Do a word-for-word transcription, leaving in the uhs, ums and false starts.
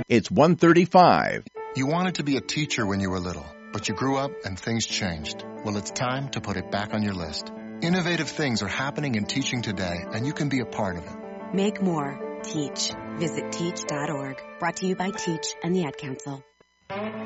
It's one thirty-five. You wanted to be a teacher when you were little, but you grew up and things changed. Well, it's time to put it back on your list. Innovative things are happening in teaching today, and you can be a part of it. Make more. Teach. Visit teach dot org. Brought to you by Teach and the Ad Council.